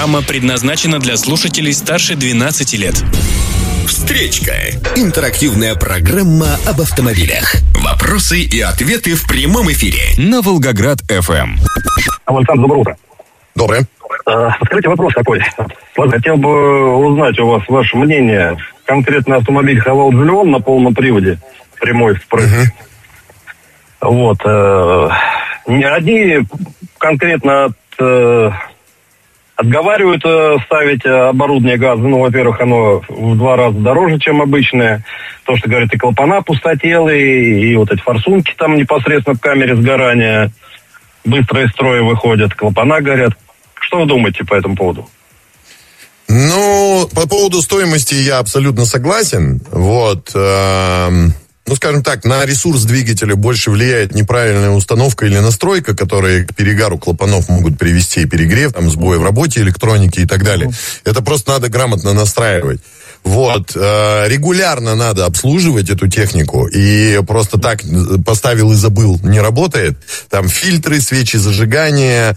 программа предназначена для слушателей старше 12 лет. Встречка. Интерактивная программа об автомобилях. Вопросы и ответы в прямом эфире на Волгоград-ФМ. Александр, доброе утро. Доброе. Скажите, вопрос такой. Хотел бы узнать у вас ваше мнение. Конкретно автомобиль Хавал Джулион на полном приводе. Прямой впрыск. Вот. Одни конкретно отговаривают ставить оборудование газа. Ну, во-первых, оно в 2 раза дороже, чем обычное. То, что, говорят, и клапана пустотелые, и вот эти форсунки там непосредственно в камере сгорания быстро из строя выходят, клапана горят. Что вы думаете по этому поводу? Ну, по поводу стоимости я абсолютно согласен. Вот. Ну, скажем так, на ресурс двигателя больше влияет неправильная установка или настройка, которые к перегару клапанов могут привести, перегрев, там, сбои в работе электроники и так далее. Это просто надо грамотно настраивать. Вот. Регулярно надо обслуживать эту технику. И просто так поставил и забыл не работает. Там фильтры, свечи зажигания,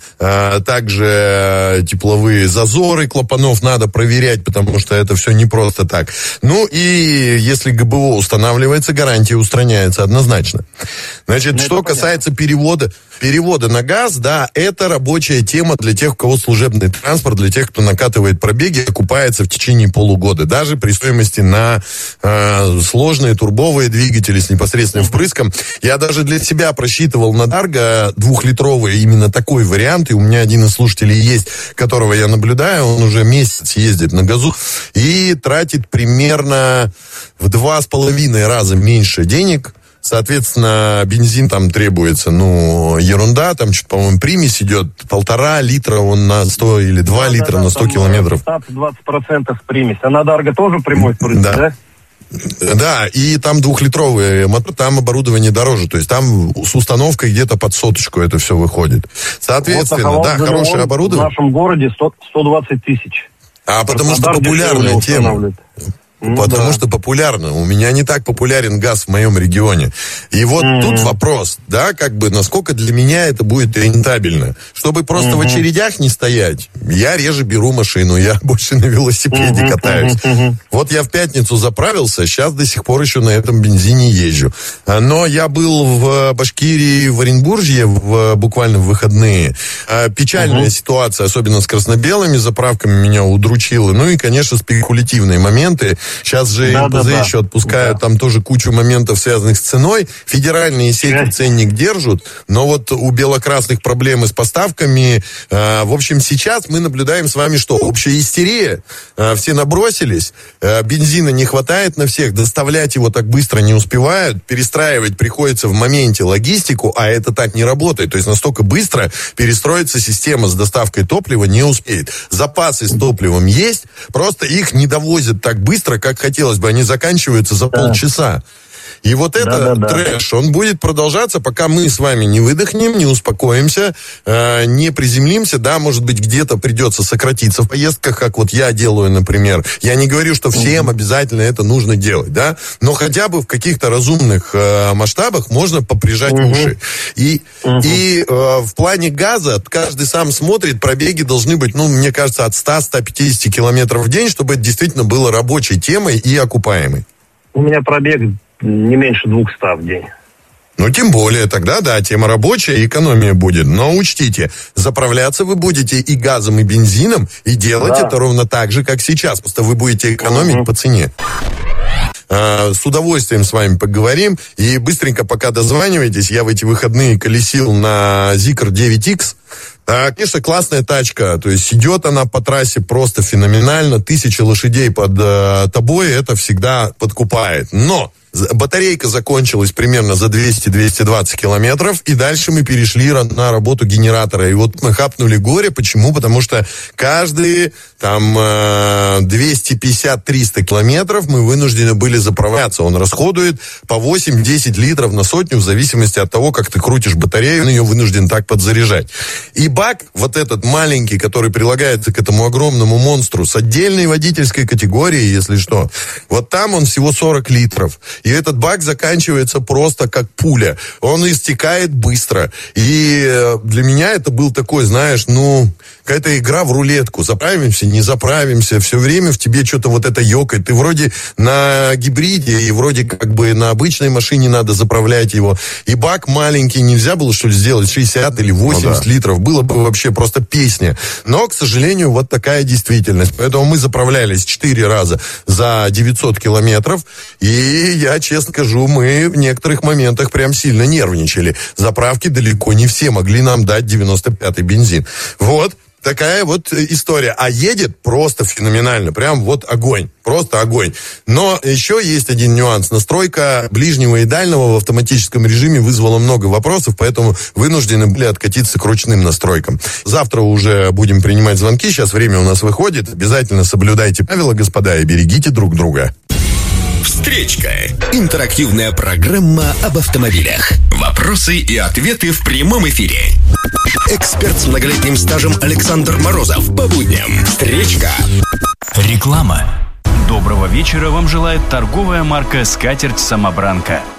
также тепловые зазоры клапанов надо проверять, потому что это все не просто так. Ну и если ГБО устанавливается, гарантия устраняется однозначно. Значит, что касается перевода на газ, да, это рабочая тема для тех, у кого служебный транспорт, для тех, кто накатывает пробеги, окупается в течение полугода. Даже при стоимости на сложные турбовые двигатели с непосредственным впрыском. Я даже для себя просчитывал на Дарго 2-литровый именно такой вариант, и у меня один из слушателей есть, которого я наблюдаю, он уже месяц ездит на газу и тратит примерно в 2,5 раза меньше денег. Соответственно, бензин там требуется, ерунда, там что-то, по-моему, примесь идет, 1,5 литра он на 100 или 2 литра на 100 километров. 20% примесь. А на Дарго тоже прямой впрыск, да? Да, и там 2-литровый мотор, там оборудование дороже, то есть там с установкой где-то под 100 это все выходит. Соответственно, вот хорошее оборудование. В нашем городе 120 тысяч. Потому что популярная тема. Потому что популярно. У меня не так популярен газ в моем регионе. И вот тут вопрос, да, насколько для меня это будет рентабельно. Чтобы просто в очередях не стоять, я реже беру машину, я больше на велосипеде катаюсь. Вот я в пятницу заправился, сейчас до сих пор еще на этом бензине езжу. Но я был в Башкирии, в Оренбуржье буквально в выходные. Печальная ситуация, особенно с красно-белыми заправками, меня удручила. Ну и, конечно, спекулятивные моменты. Сейчас же НПЗ еще отпускают, там тоже кучу моментов, связанных с ценой. Федеральные сети ценник держат, но вот у белокрасных проблемы с поставками. В общем, сейчас мы наблюдаем с вами, что общая истерия. Все набросились, бензина не хватает на всех, доставлять его так быстро не успевают, перестраивать приходится в моменте логистику, а это так не работает. То есть настолько быстро перестроиться система с доставкой топлива не успеет. Запасы с топливом есть, просто их не довозят так быстро, как хотелось бы, они заканчиваются за полчаса. И вот этот трэш, он будет продолжаться, пока мы с вами не выдохнем, не успокоимся, не приземлимся. Да, может быть, где-то придется сократиться в поездках, как вот я делаю, например. Я не говорю, что всем обязательно это нужно делать, да, но хотя бы в каких-то разумных масштабах можно поприжать уши. И в плане газа каждый сам смотрит, пробеги должны быть, мне кажется, от 100-150 километров в день, чтобы это действительно было рабочей темой и окупаемой. У меня пробег не меньше 200 в день. Тем более, тогда, да, тема рабочая, экономия будет. Но учтите, заправляться вы будете и газом, и бензином, и делать это ровно так же, как сейчас. Просто вы будете экономить по цене. С удовольствием с вами поговорим. И быстренько, пока дозваниваетесь, я в эти выходные колесил на Zikr 9X. Конечно, классная тачка, то есть идет она по трассе просто феноменально, 1000 лошадей под тобой, это всегда подкупает. Но батарейка закончилась примерно за 200-220 километров, и дальше мы перешли на работу генератора. И вот мы хапнули горе. Почему? Потому что каждые 250-300 километров мы вынуждены были заправляться. Он расходует по 8-10 литров на сотню, в зависимости от того, как ты крутишь батарею, он ее вынужден так подзаряжать. И бак, вот этот маленький, который прилагается к этому огромному монстру, с отдельной водительской категорией, если что, вот там он всего 40 литров. и этот бак заканчивается просто как пуля. Он истекает быстро. И для меня это был такой, знаешь, какая-то игра в рулетку. Заправимся, не заправимся. Все время в тебе что-то вот это ёкает. Ты вроде на гибриде, и вроде как бы на обычной машине надо заправлять его. И бак маленький. Нельзя было, что ли, сделать 60 или 80 литров. Было бы вообще просто песня. Но, к сожалению, вот такая действительность. Поэтому мы заправлялись 4 раза за 900 километров. И я, честно скажу, мы в некоторых моментах прям сильно нервничали. Заправки далеко не все могли нам дать 95-й бензин. Вот. Такая вот история. А едет просто феноменально. Прям вот огонь. Просто огонь. Но еще есть один нюанс. Настройка ближнего и дальнего в автоматическом режиме вызвала много вопросов, поэтому вынуждены были откатиться к ручным настройкам. Завтра уже будем принимать звонки. Сейчас время у нас выходит. Обязательно соблюдайте правила, господа, и берегите друг друга. Встречка. Интерактивная программа об автомобилях. Вопросы и ответы в прямом эфире. Эксперт с многолетним стажем Александр Морозов. По будням. Встречка. Реклама. Доброго вечера вам желает торговая марка «Скатерть Самобранка».